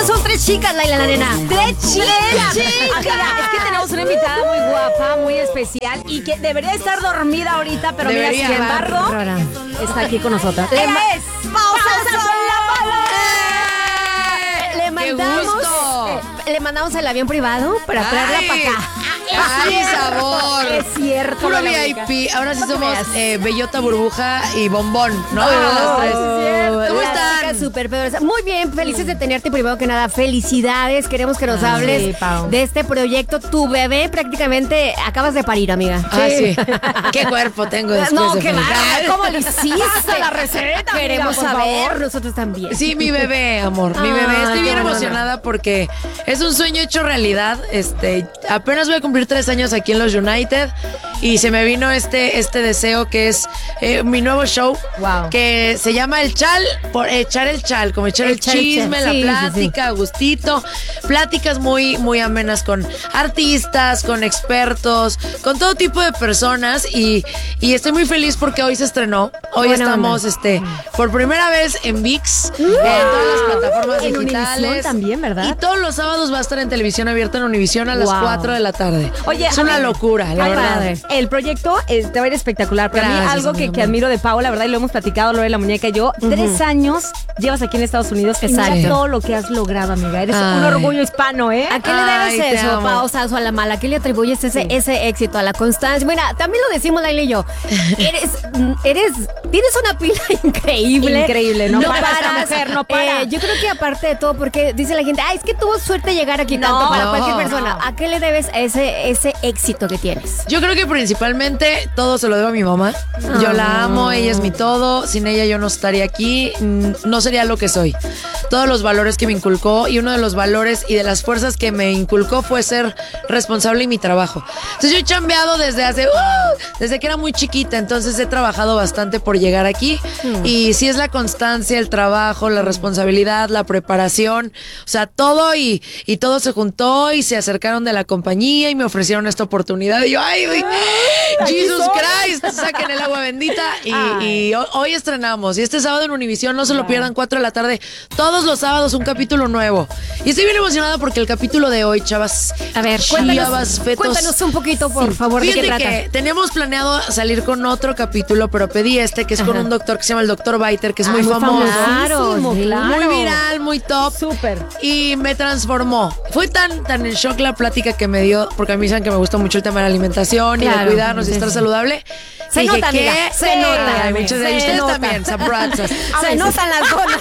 no son tres chicas, Laila, la nena. ¡Tres chicas! Amiga, es que tenemos una invitada muy guapa, muy especial y que debería estar dormida ahorita, pero mira, sin embargo, está aquí con nosotras. Ella es Pausa Le mandamos el avión privado para traerla para acá. ¡Ay, sabor! Es cierto. Puro VIP. Ahora sí somos Bellota, Burbuja y Bombón, ¿no? ¿Cómo están? Súper pedorosas. Muy bien, felices de tenerte. Primero que nada, felicidades. Queremos que nos hables de este proyecto. Tu bebé prácticamente acabas de parir, amiga. Sí. ¿Qué cuerpo tengo después no, de qué parir? mal. ¿Cómo lo hiciste? La receta, Queremos amiga, por saber. favor. Nosotros también. Sí, mi bebé, amor, mi bebé. Estoy bien emocionada porque es un sueño hecho realidad. Apenas voy a cumplir 3 años aquí en los United y se me vino este deseo que es mi nuevo show, que se llama El Chal, por echar el chal, como echar el chisme, la plática, a gustito, pláticas muy, muy amenas con artistas, con expertos, con todo tipo de personas y estoy muy feliz porque hoy se estrenó. Hoy estamos por primera vez en ViX, en todas las plataformas en digitales. Univisión también, ¿verdad? Y todos los sábados va a estar en televisión abierta en Univisión a las 4 de la tarde. Oye, es una locura, la verdad. Padre. El proyecto te va a ir espectacular. Pero a mí algo que admiro de Pau, la verdad, y lo hemos platicado, Lore, la muñeca y yo, 3 años llevas aquí en Estados Unidos. Exacto. Y mira todo lo que has logrado, amiga. Eres un orgullo hispano, ¿eh? ¿A qué le debes eso, Pau Sasso, a la mala? ¿A qué le atribuyes ese éxito? ¿A la constancia? Mira, también lo decimos Laila y yo. Tienes una pila increíble. Increíble, no paras, esta mujer, no para. Yo creo que aparte de todo, porque dice la gente, es que tuvo suerte llegar aquí tanto para cualquier persona. ¿A qué le debes ese éxito que tienes? Yo creo que principalmente todo se lo debo a mi mamá. Yo la amo, ella es mi todo. Sin ella yo no estaría aquí, no sería lo que soy. Todos los valores que me inculcó y uno de los valores y de las fuerzas que me inculcó fue ser responsable en mi trabajo. Entonces yo he chambeado desde que era muy chiquita, entonces he trabajado bastante por llegar aquí y sí es la constancia, el trabajo, la responsabilidad, la preparación, o sea, todo y todo se juntó y se acercaron de la compañía y me ofrecieron esta oportunidad y yo, Jesus Christ, saquen el agua bendita y hoy estrenamos y este sábado en Univisión, no se lo pierdan, 4 de la tarde, todos los sábados un capítulo nuevo y estoy bien emocionada porque el capítulo de hoy, chavas, a ver, cuéntanos un poquito, por favor, de qué trata. Que teníamos planeado salir con otro capítulo, pero pedí que es con un doctor que se llama el doctor Biter, que es muy famoso, claro, muy viral, muy top, súper, y me transformó. Fue tan en shock la plática que me dio, porque a mí saben que me gusta mucho el tema de la alimentación y de cuidarnos y estar saludable. Se nota, amiga. Se nota. Muchos de ustedes también, sabrazas. Se notan las golas.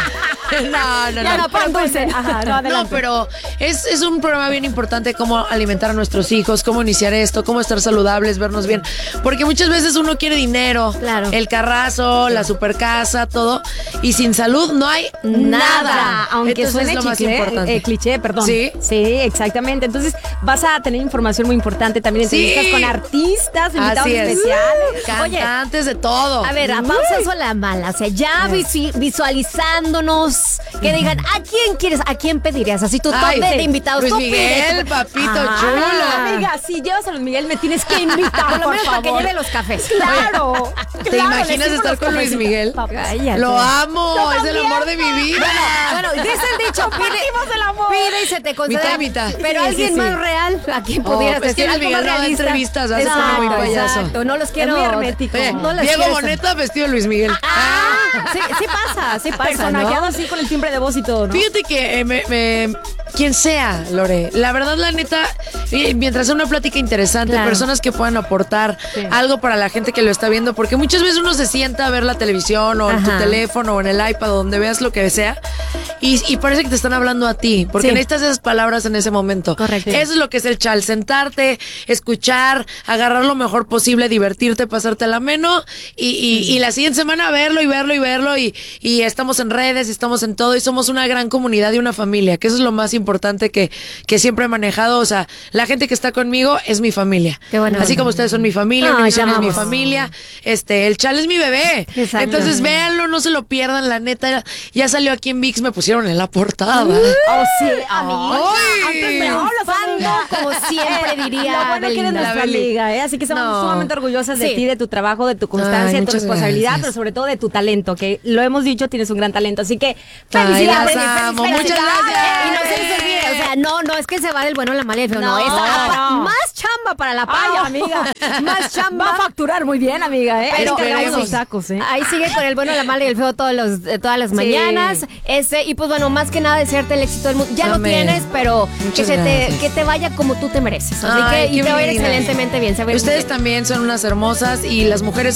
No, pero es un programa bien importante, cómo alimentar a nuestros hijos, cómo iniciar esto, cómo estar saludables, vernos bien. Porque muchas veces uno quiere dinero, el carrazo, la super casa, todo, y sin salud no hay nada. Aunque entonces suene es lo más importante. Cliché, perdón. Sí, exactamente. Entonces vas a tener información muy importante, también entrevistas con artistas, invitados especiales, cantantes, de todo. A ver, a Pausa o la mala, o sea, ya visualizándonos, que digan, ¿a quién quieres? ¿A quién pedirías? Así tu top de invitados. Luis Miguel, papito chulo. Amiga, si llevas a Luis Miguel, me tienes que invitar, por lo menos para que lleve los cafés. Claro. ¿Te imaginas estar con Luis Miguel? Lo amo, es el amor de mi vida. Bueno, dice el dicho, pide y se te concede. Mitad. Pero alguien más real, ¿a quién pudieras decir? Es que Luis Miguel no da entrevistas, vas a poner muy payaso. Exacto, no los quiero. Es muy hermético. Diego Boneta vestido de Luis Miguel. Sí pasa. Personajeado así con el timbre de voz y todo, ¿no? Fíjate que quien sea, Lore, la verdad, la neta, mientras sea una plática interesante, personas que puedan aportar algo para la gente que lo está viendo, porque muchas veces uno se sienta a ver la televisión o en tu teléfono o en el iPad o donde veas lo que sea y parece que te están hablando a ti, porque necesitas esas palabras en ese momento. Correcto. Eso es lo que es el chal, sentarte, escuchar, agarrar lo mejor posible, divertirte, pasarte el ameno y la siguiente semana verlo y estamos en redes, estamos en todo y somos una gran comunidad y una familia, que eso es lo más importante que siempre he manejado. O sea, la gente que está conmigo es mi familia. Qué bueno. Así como ustedes son mi familia, Univisión es mi familia. El Chal es mi bebé. Exacto. Entonces véanlo, no se lo pierdan, la neta. Ya salió aquí en ViX, me pusieron pusieron en la portada. Oh, sí, amiga. Antes me hablas, amiga. Como siempre diría. Lo bueno que eres nuestra amiga, ¿eh? Así que estamos sumamente orgullosas de ti, de tu trabajo, de tu constancia, de tu responsabilidad, pero sobre todo de tu talento, que lo hemos dicho, tienes un gran talento. Así que felicidades. Muchas gracias. Y no se les olvide, o sea, no es que se va del bueno a la mala y el feo, no. Es más chamba para la paya, amiga. Más chamba. Va a facturar muy bien, amiga, ¿eh? Pero los tacos, ¿eh? Ahí sigue con el bueno, la mala y el feo todas las mañanas. Y pues bueno, más que nada desearte el éxito del mundo. Ya lo tienes, pero que te vaya como tú te mereces. Así que y te va a ir excelentemente bien. Ustedes también son unas hermosas y las mujeres